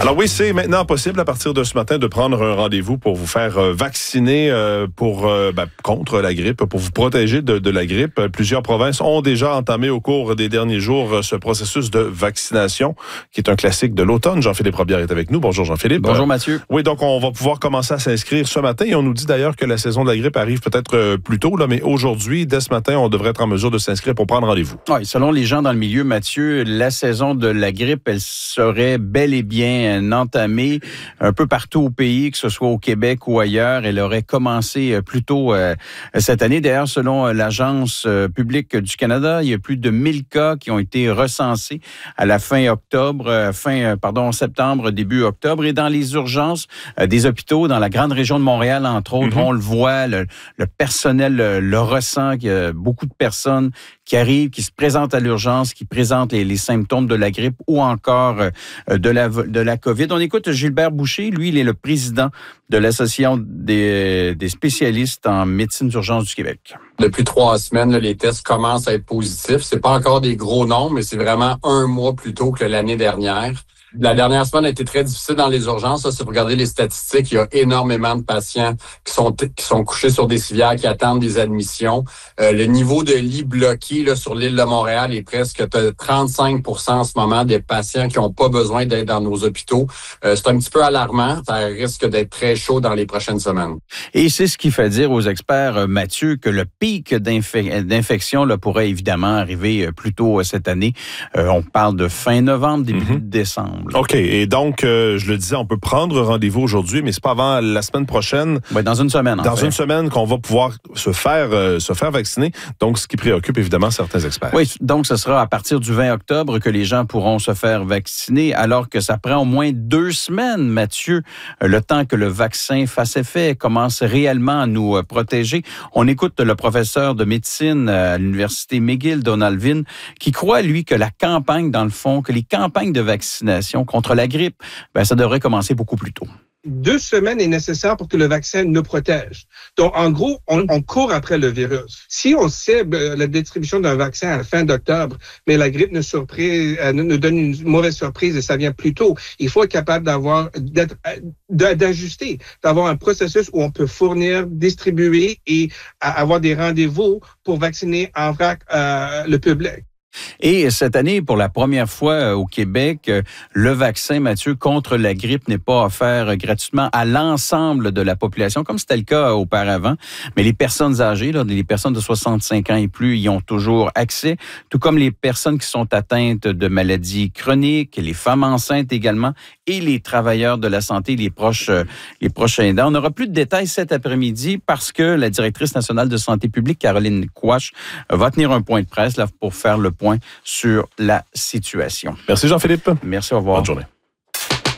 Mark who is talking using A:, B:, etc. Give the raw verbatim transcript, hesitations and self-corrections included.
A: Alors oui, c'est maintenant possible à partir de ce matin de prendre un rendez-vous pour vous faire euh, vacciner euh, pour euh, ben, contre la grippe, pour vous protéger de, de la grippe. Plusieurs provinces ont déjà entamé au cours des derniers jours ce processus de vaccination qui est un classique de l'automne. Jean-Philippe Robillard est avec nous. Bonjour Jean-Philippe.
B: Bonjour Mathieu.
A: Oui, donc on va pouvoir commencer à s'inscrire ce matin et on nous dit d'ailleurs que la saison de la grippe arrive peut-être plus tôt, là, mais aujourd'hui, dès ce matin, on devrait être en mesure de s'inscrire pour prendre rendez-vous.
B: Oui, selon les gens dans le milieu, Mathieu, la saison de la grippe, elle serait bel et bien entamée un peu partout au pays, que ce soit au Québec ou ailleurs. Elle aurait commencé plus tôt euh, cette année. D'ailleurs, selon l'Agence publique du Canada, il y a plus de mille cas qui ont été recensés à la fin octobre, fin, pardon, septembre, début octobre. Et dans les urgences euh, des hôpitaux, dans la grande région de Montréal, entre autres, mm-hmm. on le voit, le, le personnel le, le ressent, qu'il y a beaucoup de personnes qui arrivent, qui se présentent à l'urgence, qui présentent les, les symptômes de la grippe ou encore euh, de la de la COVID. On écoute Gilbert Boucher, lui, il est le président de l'Association des, des spécialistes en médecine d'urgence du Québec.
C: Depuis trois semaines, là, les tests commencent à être positifs. C'est pas encore des gros nombres, mais c'est vraiment un mois plus tôt que l'année dernière. La dernière semaine a été très difficile dans les urgences. Là, si vous regardez les statistiques, il y a énormément de patients qui sont qui sont couchés sur des civières, qui attendent des admissions. Euh, le niveau de lits bloqués là, sur l'île de Montréal est presque trente-cinq pour cent en ce moment des patients qui n'ont pas besoin d'être dans nos hôpitaux. Euh, c'est un petit peu alarmant. Ça risque d'être très chaud dans les prochaines semaines.
B: Et c'est ce qui fait dire aux experts, Mathieu, que le pic d'infec- d'infection là, pourrait évidemment arriver plus tôt cette année. Euh, on parle de fin novembre, début mm-hmm. décembre.
A: OK. Et donc, euh, je le disais, on peut prendre rendez-vous aujourd'hui, mais c'est pas avant la semaine prochaine.
B: Oui, dans une semaine, en
A: Dans
B: fait.
A: une semaine qu'on va pouvoir se faire euh, se faire vacciner. Donc, ce qui préoccupe évidemment certains experts.
B: Oui, donc ce sera à partir du vingt octobre que les gens pourront se faire vacciner, alors que ça prend au moins deux semaines, Mathieu, le temps que le vaccin fasse effet, commence réellement à nous protéger. On écoute le professeur de médecine à l'Université McGill, Donald Vin, qui croit, lui, que la campagne, dans le fond, que les campagnes de vaccination contre la grippe, ben, ça devrait commencer beaucoup plus tôt.
D: Deux semaines est nécessaire pour que le vaccin nous protège. Donc, en gros, on, on court après le virus. Si on cible la distribution d'un vaccin à la fin d'octobre, mais la grippe nous, surprise, nous donne une mauvaise surprise et ça vient plus tôt, il faut être capable d'avoir, d'être, d'ajuster, d'avoir un processus où on peut fournir, distribuer et avoir des rendez-vous pour vacciner en vrac euh, le public.
B: Et cette année, pour la première fois au Québec, le vaccin, Mathieu, contre la grippe n'est pas offert gratuitement à l'ensemble de la population, comme c'était le cas auparavant. Mais les personnes âgées, là, les personnes de soixante-cinq ans et plus, y ont toujours accès, tout comme les personnes qui sont atteintes de maladies chroniques, les femmes enceintes également, et les travailleurs de la santé, les proches, les proches aidants. On n'aura plus de détails cet après-midi parce que la directrice nationale de santé publique, Caroline Quach, va tenir un point de presse là, pour faire le point sur la situation.
A: Merci Jean-Philippe.
B: Merci, au revoir.
A: Bonne journée.